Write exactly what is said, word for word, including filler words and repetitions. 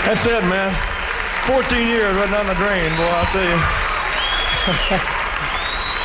That's it, man. fourteen years right down the drain, boy, I'll tell you.